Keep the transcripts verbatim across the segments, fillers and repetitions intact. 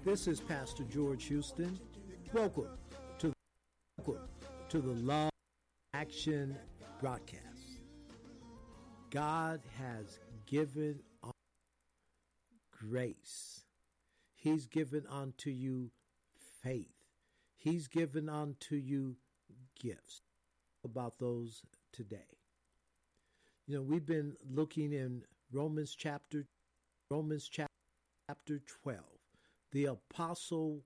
This is Pastor George Houston. Welcome to, welcome to the Love Action broadcast. God has given us grace. He's given unto you faith. He's given unto you gifts. About those today. You know, we've been looking in Romans chapter Romans chapter twelve. The apostle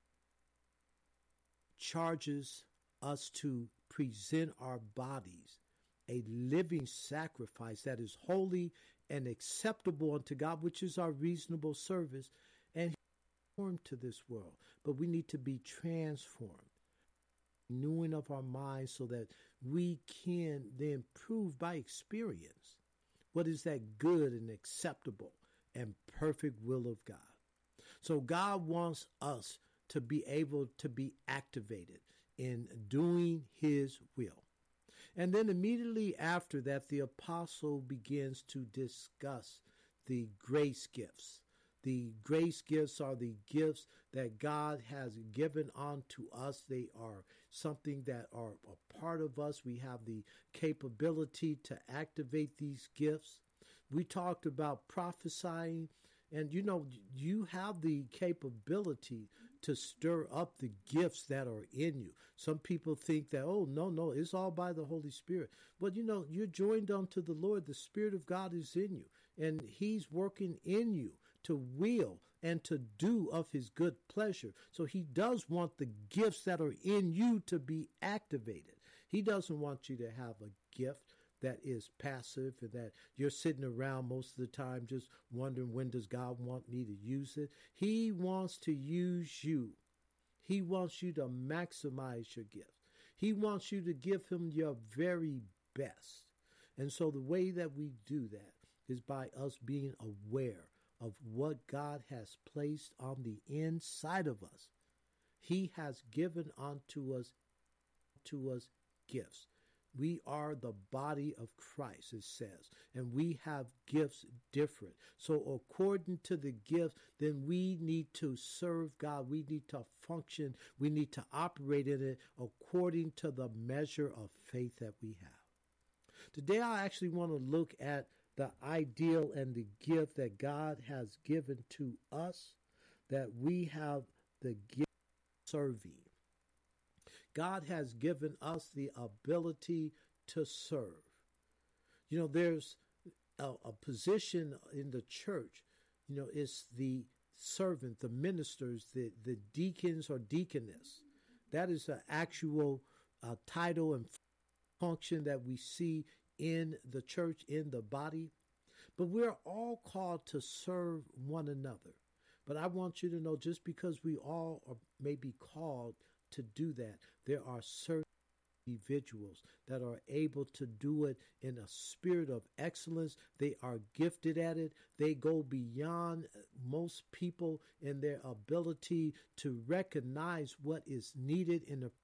charges us to present our bodies a living sacrifice that is holy and acceptable unto God, which is our reasonable service, and transformed to this world. But we need to be transformed, renewing of our minds, so that we can then prove by experience what is that good and acceptable and perfect will of God. So God wants us to be able to be activated in doing his will. And then immediately after that, the apostle begins to discuss the grace gifts. The grace gifts are the gifts that God has given unto us. They are something that are a part of us. We have the capability to activate these gifts. We talked about prophesying, and you know, you have the capability to stir up the gifts that are in you. Some people think that, oh, no, no, it's all by the Holy Spirit. But you know, you're joined unto the Lord. The Spirit of God is in you, and he's working in you to will and to do of his good pleasure. So he does want the gifts that are in you to be activated. He doesn't want you to have a gift that is passive and that you're sitting around most of the time just wondering, when does God want me to use it? He wants to use you. He wants you to maximize your gift. He wants you to give him your very best. And so the way that we do that is by us being aware of what God has placed on the inside of us. He has given unto us, to us gifts. We are the body of Christ, it says, and we have gifts different. So according to the gifts, then we need to serve God. We need to function. We need to operate in it according to the measure of faith that we have. Today, I actually want to look at the ideal and the gift that God has given to us, that we have the gift of serving. God has given us the ability to serve. You know, there's a, a position in the church, you know, it's the servant, the ministers, the, the deacons or deaconess. That is an actual uh, title and function that we see in the church, in the body. But we're all called to serve one another. But I want you to know, just because we all are, may be called to do that, there are certain individuals that are able to do it in a spirit of excellence. They are gifted at it. They go beyond most people in their ability to recognize what is needed in a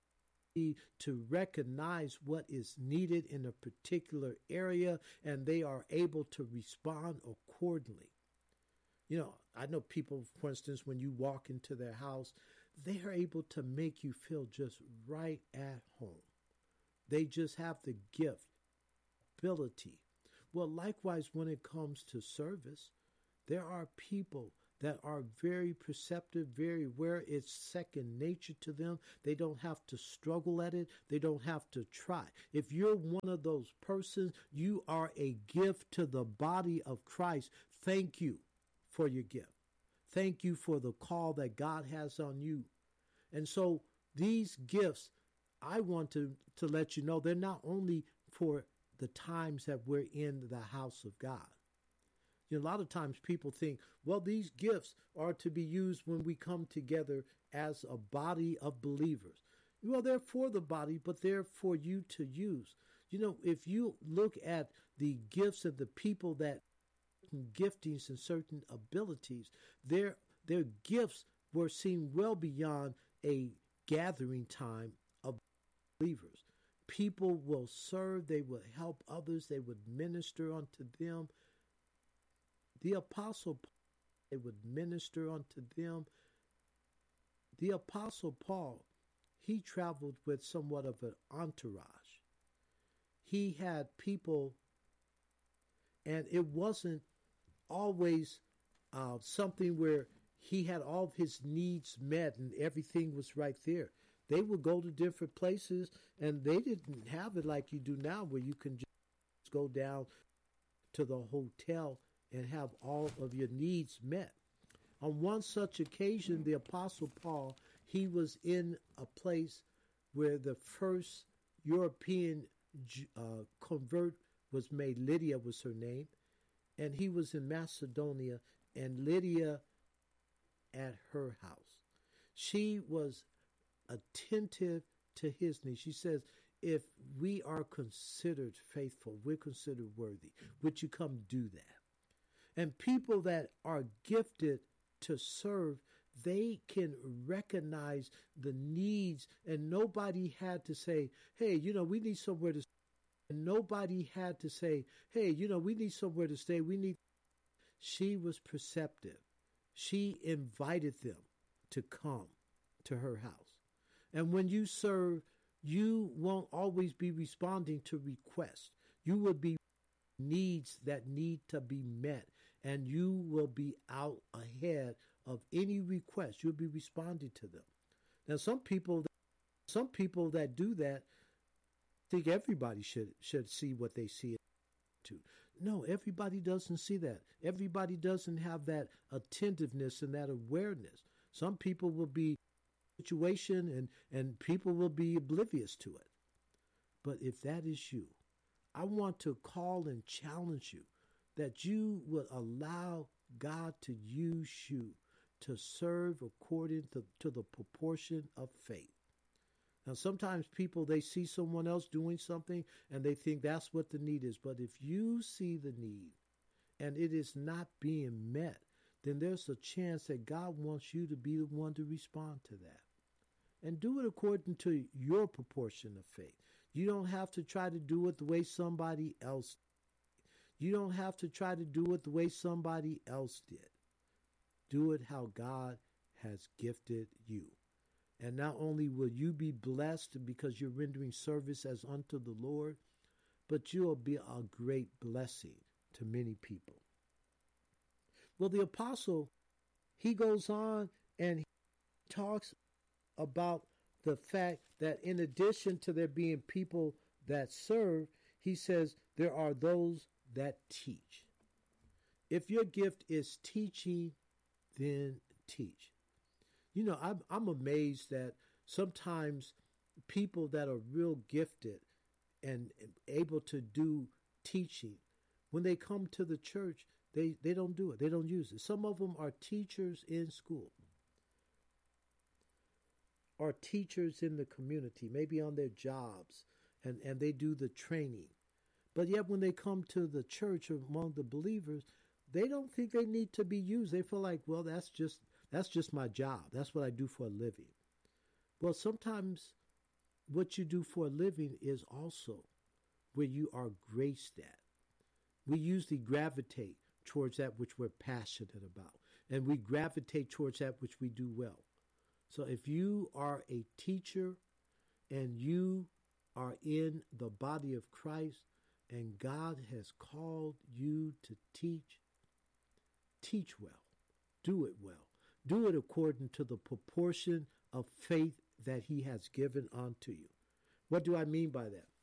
to recognize what is needed in a particular area, and they are able to respond accordingly. You know, I know people, for instance, when you walk into their house, they are able to make you feel just right at home. They just have the gift, ability. Well, likewise, when it comes to service, there are people that are very perceptive, very aware. It's second nature to them. They don't have to struggle at it. They don't have to try. If you're one of those persons, you are a gift to the body of Christ. Thank you for your gift. Thank you for the call that God has on you. And so these gifts, I want to, to let you know, they're not only for the times that we're in the house of God. You know, a lot of times people think, well, these gifts are to be used when we come together as a body of believers. Well, they're for the body, but they're for you to use. You know, if you look at the gifts of the people that giftings and certain abilities, their their gifts were seen well beyond a gathering time of believers. People will serve, they will help others, they would minister unto them. The apostle Paul, they would minister unto them The Apostle Paul, he traveled with somewhat of an entourage. He had people, and it wasn't always uh, something where he had all of his needs met and everything was right there. They would go to different places, and they didn't have it like you do now, where you can just go down to the hotel and have all of your needs met. On one such occasion, the Apostle Paul, he was in a place where the first European uh, convert was made. Lydia was her name. And he was in Macedonia, and Lydia at her house. She was attentive to his needs. She says, if we are considered faithful, we're considered worthy, would you come do that? And people that are gifted to serve, they can recognize the needs, and nobody had to say, hey, you know, we need somewhere to stay. And nobody had to say, hey, you know, we need somewhere to stay. We need. She was perceptive. She invited them to come to her house. And when you serve, you won't always be responding to requests. You will be needs that need to be met, and you will be out ahead of any request. You'll be responding to them. Now, some people, some people that do that think everybody should should see what they see to. No, everybody doesn't see that. Everybody doesn't have that attentiveness and that awareness. Some people will be situation and, and people will be oblivious to it. But if that is you, I want to call and challenge you that you would allow God to use you to serve according to, to the proportion of faith. Now, sometimes people, they see someone else doing something and they think that's what the need is. But if you see the need and it is not being met, then there's a chance that God wants you to be the one to respond to that. And do it according to your proportion of faith. You don't have to try to do it the way somebody else did. You don't have to try to do it the way somebody else did. Do it how God has gifted you. And not only will you be blessed because you're rendering service as unto the Lord, but you'll be a great blessing to many people. Well, the apostle, he goes on and he talks about the fact that in addition to there being people that serve, he says there are those that teach. If your gift is teaching, then teach. You know, I'm, I'm amazed that sometimes people that are real gifted and able to do teaching, when they come to the church, they, they don't do it. They don't use it. Some of them are teachers in school, or teachers in the community, maybe on their jobs, and, and they do the training. But yet when they come to the church or among the believers, they don't think they need to be used. They feel like, well, that's just that's just my job. That's what I do for a living. Well, sometimes what you do for a living is also where you are graced at. We usually gravitate towards that which we're passionate about, and we gravitate towards that which we do well. So if you are a teacher and you are in the body of Christ and God has called you to teach, teach well. Do it well. Do it according to the proportion of faith that he has given unto you. What do I mean by that?